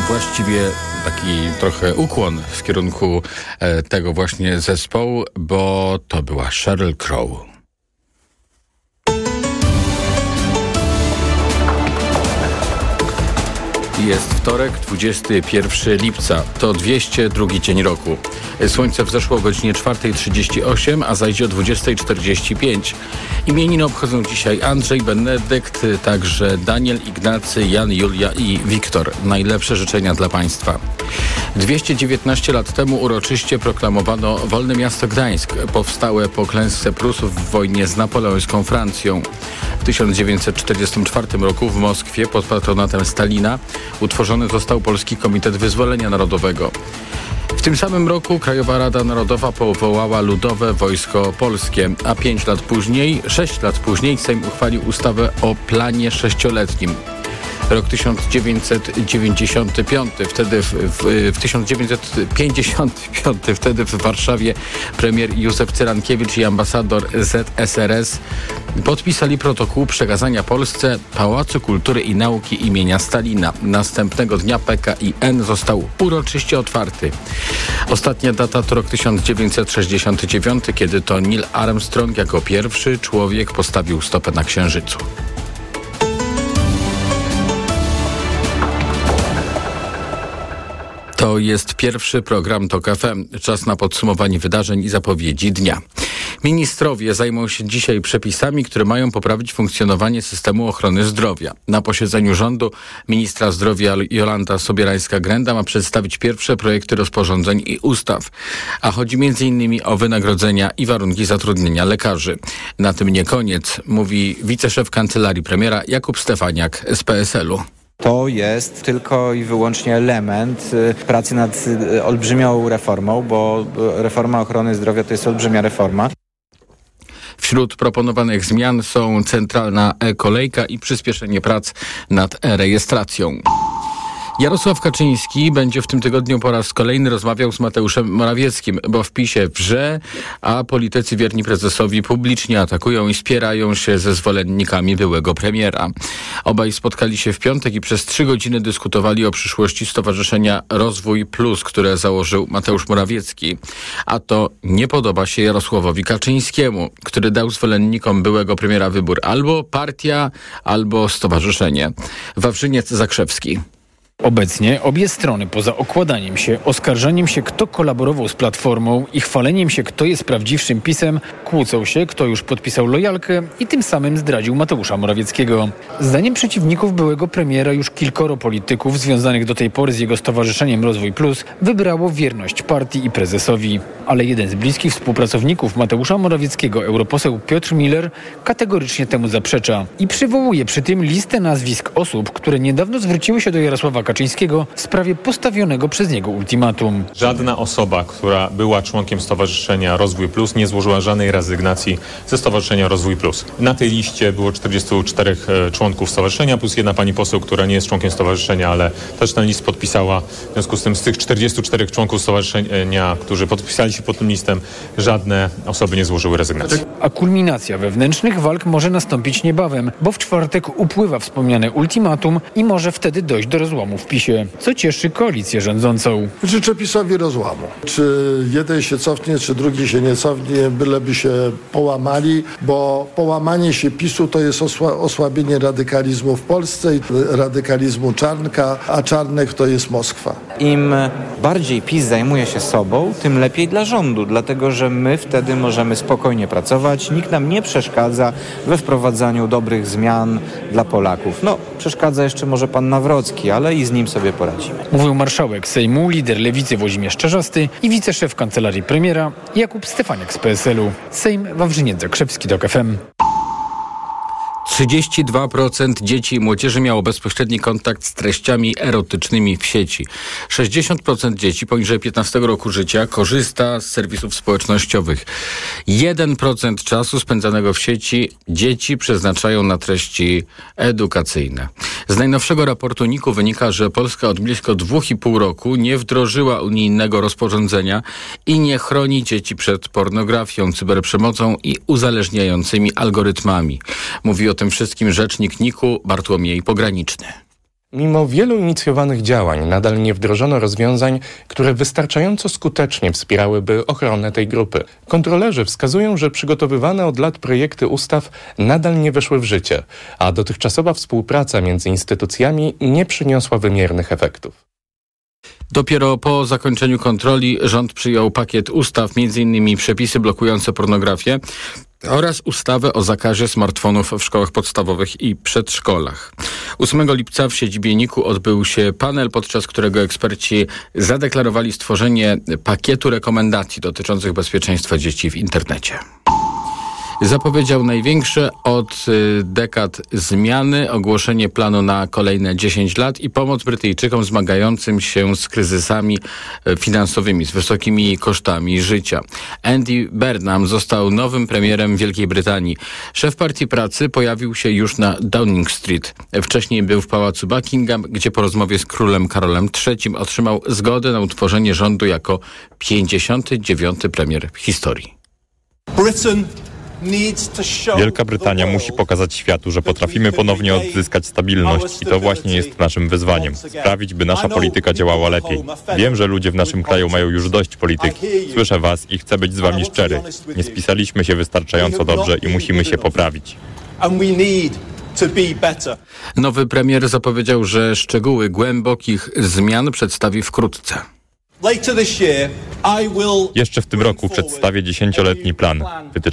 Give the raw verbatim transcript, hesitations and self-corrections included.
Właściwie taki trochę ukłon w kierunku tego właśnie zespołu, bo to była Sheryl Crow. Jest wtorek, dwudziestego pierwszego lipca. To dwieście drugi dzień roku. Słońce wzeszło o godzinie czwarta trzydzieści osiem, a zajdzie o dwudziesta czterdzieści pięć. Imieniny obchodzą dzisiaj Andrzej, Benedykt, także Daniel, Ignacy, Jan, Julia i Wiktor. Najlepsze życzenia dla Państwa. dwieście dziewiętnaście lat temu uroczyście proklamowano wolne miasto Gdańsk, powstałe po klęsce Prusów w wojnie z napoleońską Francją. W tysiąc dziewięćset czterdziestym czwartym roku w Moskwie pod patronatem Stalina utworzony został Polski Komitet Wyzwolenia Narodowego. W tym samym roku Krajowa Rada Narodowa powołała Ludowe Wojsko Polskie, a pięć lat później, sześć lat później Sejm uchwalił ustawę o planie sześcioletnim. Rok tysiąc dziewięćset dziewięćdziesiąty piąty, wtedy w, w, w tysiąc dziewięćset pięćdziesiątym piątym wtedy w Warszawie premier Józef Cyrankiewicz i ambasador Z S R S podpisali protokół przekazania Polsce Pałacu Kultury i Nauki imienia Stalina. Następnego dnia P K I N został uroczyście otwarty. Ostatnia data to rok tysiąc dziewięćset sześćdziesiąty dziewiąty, kiedy to Neil Armstrong jako pierwszy człowiek postawił stopę na Księżycu. To jest pierwszy program TOK F M. Czas na podsumowanie wydarzeń i zapowiedzi dnia. Ministrowie zajmą się dzisiaj przepisami, które mają poprawić funkcjonowanie systemu ochrony zdrowia. Na posiedzeniu rządu ministra zdrowia Jolanta Sobierańska-Grenda ma przedstawić pierwsze projekty rozporządzeń i ustaw. A chodzi między innymi o wynagrodzenia i warunki zatrudnienia lekarzy. Na tym nie koniec, mówi wiceszef kancelarii premiera Jakub Stefaniak z P S L u. To jest tylko i wyłącznie element pracy nad olbrzymią reformą, bo reforma ochrony zdrowia to jest olbrzymia reforma. Wśród proponowanych zmian są centralna e-kolejka i przyspieszenie prac nad e-rejestracją. Jarosław Kaczyński będzie w tym tygodniu po raz kolejny rozmawiał z Mateuszem Morawieckim, bo w PiSie wrze, a politycy wierni prezesowi publicznie atakują i spierają się ze zwolennikami byłego premiera. Obaj spotkali się w piątek i przez trzy godziny dyskutowali o przyszłości Stowarzyszenia Rozwój Plus, które założył Mateusz Morawiecki. A to nie podoba się Jarosławowi Kaczyńskiemu, który dał zwolennikom byłego premiera wybór albo partia, albo stowarzyszenie. Wawrzyniec Zakrzewski. Obecnie obie strony, poza okładaniem się, oskarżaniem się, kto kolaborował z Platformą i chwaleniem się, kto jest prawdziwszym PiS-em, kłócą się, kto już podpisał lojalkę i tym samym zdradził Mateusza Morawieckiego. Zdaniem przeciwników byłego premiera już kilkoro polityków związanych do tej pory z jego stowarzyszeniem Rozwój Plus wybrało wierność partii i prezesowi. Ale jeden z bliskich współpracowników Mateusza Morawieckiego, europoseł Piotr Miller, kategorycznie temu zaprzecza i przywołuje przy tym listę nazwisk osób, które niedawno zwróciły się do Jarosława Kaczyńskiego w sprawie postawionego przez niego ultimatum. Żadna osoba, która była członkiem Stowarzyszenia Rozwój Plus, nie złożyła żadnej rezygnacji ze Stowarzyszenia Rozwój Plus. Na tej liście było czterdziestu czterech członków stowarzyszenia, plus jedna pani poseł, która nie jest członkiem stowarzyszenia, ale też ten list podpisała. W związku z tym z tych czterdziestu czterech członków stowarzyszenia, którzy podpisali się pod tym listem, żadne osoby nie złożyły rezygnacji. A kulminacja wewnętrznych walk może nastąpić niebawem, bo w czwartek upływa wspomniane ultimatum i może wtedy dojść do rozłamu w PiSie, co cieszy koalicję rządzącą. Życzę PiS-owi rozłamu. Czy jeden się cofnie, czy drugi się nie cofnie, byleby się połamali, bo połamanie się PiS-u to jest osła- osłabienie radykalizmu w Polsce i radykalizmu Czarnka, a Czarnek to jest Moskwa. Im bardziej PiS zajmuje się sobą, tym lepiej dla rządu, dlatego że my wtedy możemy spokojnie pracować, nikt nam nie przeszkadza we wprowadzaniu dobrych zmian dla Polaków. No, przeszkadza jeszcze może pan Nawrocki, ale i z nim sobie poradzimy. Mówił marszałek Sejmu, lider Lewicy Włodzimierz Czarzasty i wiceszef kancelarii premiera Jakub Stefaniak z P S L u. Sejm, Wawrzyniec Zakrzewski, TOK F M. trzydzieści dwa procent dzieci i młodzieży miało bezpośredni kontakt z treściami erotycznymi w sieci. sześćdziesiąt procent dzieci poniżej piętnastego roku życia korzysta z serwisów społecznościowych. jeden procent czasu spędzanego w sieci dzieci przeznaczają na treści edukacyjne. Z najnowszego raportu N I K u wynika, że Polska od blisko dwóch i pół roku nie wdrożyła unijnego rozporządzenia i nie chroni dzieci przed pornografią, cyberprzemocą i uzależniającymi algorytmami. Mówi o tym wszystkim rzecznik N I K u Bartłomiej Pograniczny. Mimo wielu inicjowanych działań nadal nie wdrożono rozwiązań, które wystarczająco skutecznie wspierałyby ochronę tej grupy. Kontrolerzy wskazują, że przygotowywane od lat projekty ustaw nadal nie weszły w życie, a dotychczasowa współpraca między instytucjami nie przyniosła wymiernych efektów. Dopiero po zakończeniu kontroli rząd przyjął pakiet ustaw, między innymi przepisy blokujące pornografię oraz ustawę o zakazie smartfonów w szkołach podstawowych i przedszkolach. ósmego lipca w siedzibie niku odbył się panel, podczas którego eksperci zadeklarowali stworzenie pakietu rekomendacji dotyczących bezpieczeństwa dzieci w internecie. Zapowiedział największe od dekad zmiany, ogłoszenie planu na kolejne dziesięć lat i pomoc Brytyjczykom zmagającym się z kryzysami finansowymi, z wysokimi kosztami życia. Andy Burnham został nowym premierem Wielkiej Brytanii. Szef Partii Pracy pojawił się już na Downing Street. Wcześniej był w pałacu Buckingham, gdzie po rozmowie z królem Karolem trzecim otrzymał zgodę na utworzenie rządu jako pięćdziesiąty dziewiąty premier w historii. Britain Wielka Brytania musi pokazać światu, że potrafimy ponownie odzyskać stabilność i to właśnie jest naszym wyzwaniem. Sprawić, by nasza polityka działała lepiej. Wiem, że ludzie w naszym kraju mają już dość polityki. Słyszę was i chcę być z wami szczery. Nie spisaliśmy się wystarczająco dobrze i musimy się poprawić. Nowy premier zapowiedział, że szczegóły głębokich zmian przedstawi wkrótce. Jeszcze w tym roku przedstawię dziesięcioletni plan.